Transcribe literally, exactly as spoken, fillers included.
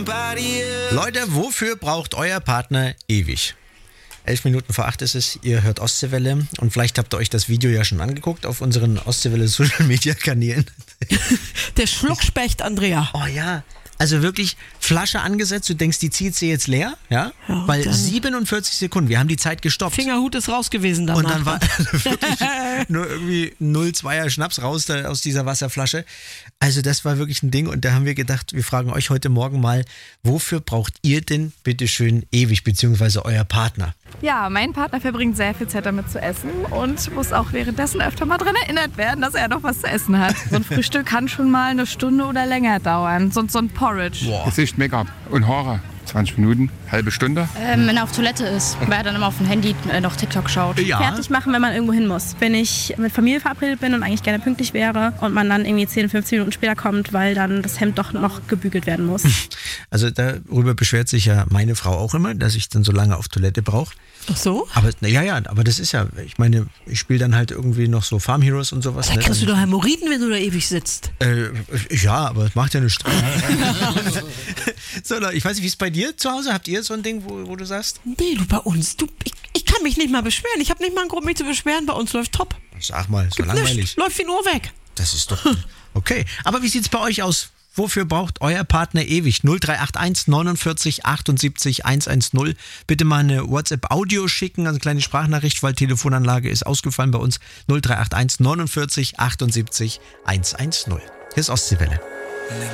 Leute, wofür braucht euer Partner ewig? Elf Minuten vor acht ist es, ihr hört Ostseewelle und vielleicht habt ihr euch das Video ja schon angeguckt auf unseren Ostseewelle Social Media Kanälen. Der Schluckspecht, Andrea. Oh ja, also wirklich Flasche angesetzt, du denkst, die zieht sie jetzt leer, ja? Ja, Weil dann- siebenundvierzig Sekunden, wir haben die Zeit gestoppt. Fingerhut ist raus gewesen danach. Und dann war wirklich nur irgendwie null Komma zweier Schnaps raus da, aus dieser Wasserflasche. Also das war wirklich ein Ding und da haben wir gedacht, wir fragen euch heute Morgen mal, wofür braucht ihr denn bitteschön ewig, beziehungsweise euer Partner? Ja, mein Partner verbringt sehr viel Zeit damit zu essen und muss auch währenddessen öfter mal dran erinnert werden, dass er noch was zu essen hat. So ein Frühstück kann schon mal eine Stunde oder länger dauern. So, so ein Porridge. Boah. Gesicht, Make-up und Haare. zwanzig Minuten, halbe Stunde. Ähm, wenn er auf Toilette ist, weil er dann immer auf dem Handy äh, noch TikTok schaut. Ja. Fertig machen, wenn man irgendwo hin muss. Wenn ich mit Familie verabredet bin und eigentlich gerne pünktlich wäre und man dann irgendwie zehn, fünfzehn Minuten später kommt, weil dann das Hemd doch noch gebügelt werden muss. Also darüber beschwert sich ja meine Frau auch immer, dass ich dann so lange auf Toilette brauche. Ach so? Aber na, ja, ja, aber das ist ja, ich meine, ich spiele dann halt irgendwie noch so Farm Heroes und sowas. Da Ne? kriegst du doch Hämorrhoiden, wenn du da ewig sitzt. Äh, ja, aber es macht ja nichts. So, Leute, ich weiß nicht, wie es bei dir zu Hause? Habt ihr so ein Ding, wo, wo du sagst? Nee, du bei uns. Du, ich, ich kann mich nicht mal beschweren. Ich habe nicht mal einen Grund, mich zu beschweren. Bei uns läuft top. Sag mal, so langweilig. Nicht. Läuft wie nur weg. Das ist doch okay. Aber wie sieht's bei euch aus? Wofür braucht euer Partner ewig? null drei acht eins neunundvierzig achtundsiebzig hundertzehn. Bitte mal eine WhatsApp-Audio schicken, also eine kleine Sprachnachricht, weil Telefonanlage ist ausgefallen bei uns. null drei acht eins neunundvierzig achtundsiebzig hundertzehn. Hier ist Ostseewelle.